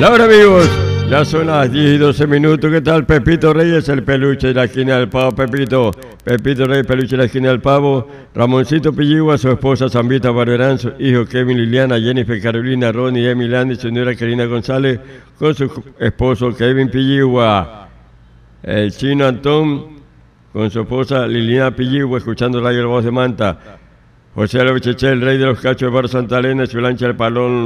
Ahora amigos, ya son las 10 y 12 minutos. ¿Qué tal? Pepito Reyes, el peluche de la esquina del pavo. Pepito Reyes, peluche de la esquina del pavo. Ramoncito Pilligua, su esposa Zambita Barberán, su hijo Kevin, Liliana, Jennifer, Carolina, Ronnie, Emiliana y su señora Karina González, con su esposo Kevin Pilligua. El chino Antón, con su esposa Liliana Pilligua, escuchando Radio La Voz de Manta. José López Cheche, el rey de los cachos de Barrio Santa Elena, su lancha el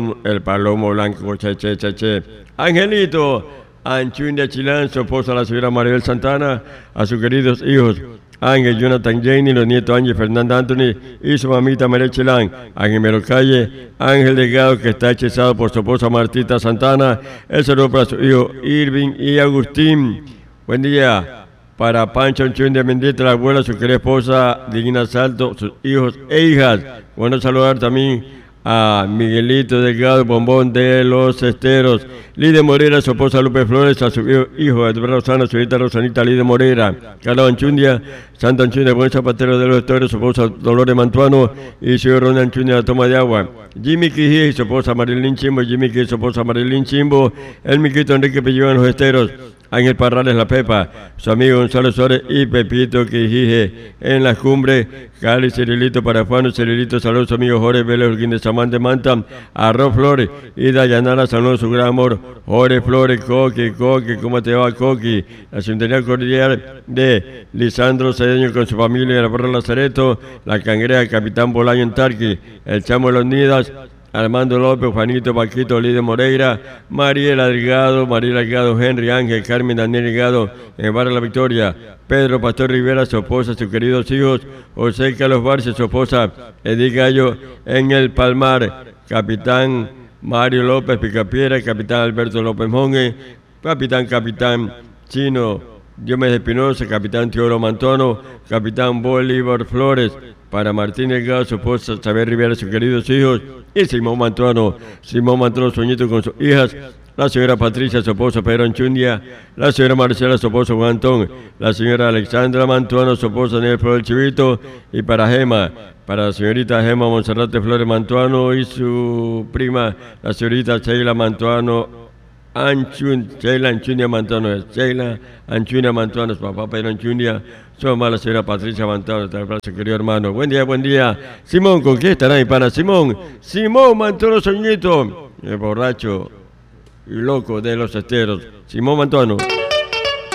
palomo blanco, Cheche. Angelito, Anchundia Chilán, su esposa la señora Maribel Santana, a sus queridos hijos, Ángel, Jonathan Jane, los nietos Ángel, Fernanda Anthony y su mamita María Chilán, Ángel Merocalle, Ángel Delgado, que está hechizado por su esposa Martita Santana, el saludo para su hijo Irving y Agustín. Buen día. Para Pancho Anchundia Mendieta, la abuela, su querida esposa Digna Salto, sus hijos e hijas. Bueno, saludar también a Miguelito Delgado, Bombón de los Esteros, Lidia Morera, su esposa Lupe Flores, a su hijo Edward Rosana, su hija Rosanita Lidia Morera, Carlos Anchundia, Santo Anchundia, buen zapatero de los Esteros, su esposa Dolores Mantuano y su hijo Ronald Anchundia, la toma de agua. Jimmy Quijé y su esposa Marilyn Chimbo, Jimmy Quijé y su esposa Marilyn Chimbo, el Miquito Enrique Pellón en los Esteros, Ángel Parrales La Pepa, su amigo Gonzalo Suárez y Pepito Quijije en las cumbres, Cali Cirilito para Juan, Cirilito, saludos a su amigo Jorge Vélez Holguín de Samán de Manta, Arroz Flores y Dayanara, saludos a su gran amor, Jorge Flores, Coqui, ¿cómo te va Coqui? La sintonía cordial de Lisandro Cedeño con su familia de la Barra Lazareto, la cangreja Capitán Bolaño en Tarqui, el Chamo de los Nidas, Armando López, Juanito Paquito, Lidia Moreira, Mariela Delgado, Henry Ángel, Carmen Daniel Delgado, en Barra La Victoria, Pedro Pastor Rivera, su esposa, sus queridos hijos, José Carlos Barcia, su esposa, Edith Gallo, en el Palmar, Capitán Mario López Picapiera, Capitán Alberto López Monge, Capitán Chino Diomedes Espinosa, Capitán Teodoro Mantono, Capitán Bolívar Flores, para Martín Delgado, su esposa Xavier Rivera, sus queridos hijos, y Simón Mantuano, Soñito con sus hijas, la señora Patricia, su esposo Pedro Anchundia, la señora Marcela, su esposo Juan Antón, la señora Alexandra Mantuano, su esposo Daniel Flores Chivito, y para Gema, para la señorita Gema Monserrate Flores Mantuano y su prima, la señorita Sheila Mantuano, Sheila Anchundia Mantuano, su papá Pedro Anchundia, su mamá la señora Patricia Mantuano, su querido hermano. Buen día. Simón, ¿con quién estará mi pana? Simón Mantuano Soñito, el borracho y loco de los Esteros. Simón Mantuano.